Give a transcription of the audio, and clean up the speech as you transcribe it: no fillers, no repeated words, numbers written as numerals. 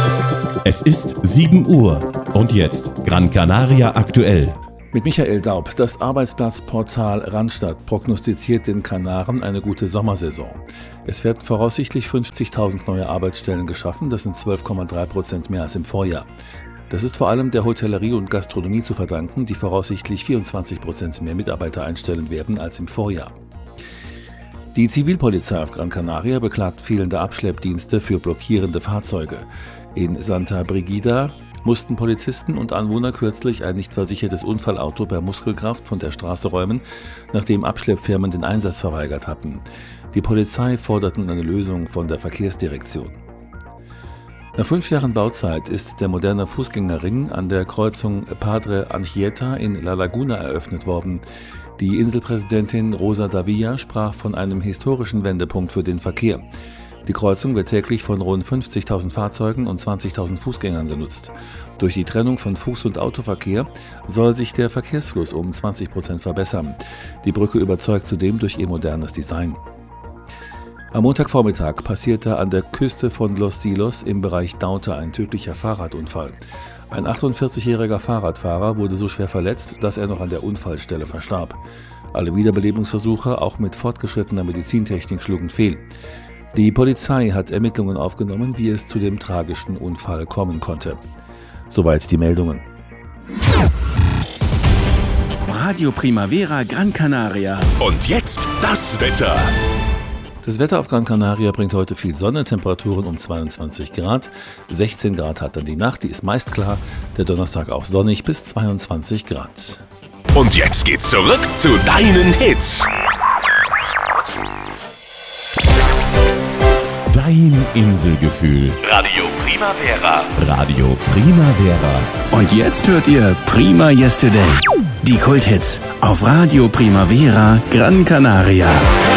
Es ist 7 Uhr und jetzt Gran Canaria aktuell. Mit Michael Daub. Das Arbeitsplatzportal Randstadt prognostiziert den Kanaren eine gute Sommersaison. Es werden voraussichtlich 50.000 neue Arbeitsstellen geschaffen, das sind 12,3% mehr als im Vorjahr. Das ist vor allem der Hotellerie und Gastronomie zu verdanken, die voraussichtlich 24% mehr Mitarbeiter einstellen werden als im Vorjahr. Die Zivilpolizei auf Gran Canaria beklagt fehlende Abschleppdienste für blockierende Fahrzeuge. In Santa Brígida mussten Polizisten und Anwohner kürzlich ein nicht versichertes Unfallauto per Muskelkraft von der Straße räumen, nachdem Abschleppfirmen den Einsatz verweigert hatten. Die Polizei fordert nun eine Lösung von der Verkehrsdirektion. Nach 5 Jahren Bauzeit ist der moderne Fußgängerring an der Kreuzung Padre Anchieta in La Laguna eröffnet worden. Die Inselpräsidentin Rosa Davila sprach von einem historischen Wendepunkt für den Verkehr. Die Kreuzung wird täglich von rund 50.000 Fahrzeugen und 20.000 Fußgängern genutzt. Durch die Trennung von Fuß- und Autoverkehr soll sich der Verkehrsfluss um 20% verbessern. Die Brücke überzeugt zudem durch ihr modernes Design. Am Montagvormittag passierte an der Küste von Los Silos im Bereich Daute ein tödlicher Fahrradunfall. Ein 48-jähriger Fahrradfahrer wurde so schwer verletzt, dass er noch an der Unfallstelle verstarb. Alle Wiederbelebungsversuche, auch mit fortgeschrittener Medizintechnik, schlugen fehl. Die Polizei hat Ermittlungen aufgenommen, wie es zu dem tragischen Unfall kommen konnte. Soweit die Meldungen. Radio Primavera Gran Canaria. Und jetzt das Wetter. Das Wetter auf Gran Canaria bringt heute viel Sonne, Temperaturen um 22 Grad. 16 Grad hat dann die Nacht, die ist meist klar. Der Donnerstag auch sonnig bis 22 Grad. Und jetzt geht's zurück zu deinen Hits. Dein Inselgefühl. Radio Primavera. Radio Primavera. Und jetzt hört ihr Prima Yesterday. Die Kulthits auf Radio Primavera Gran Canaria.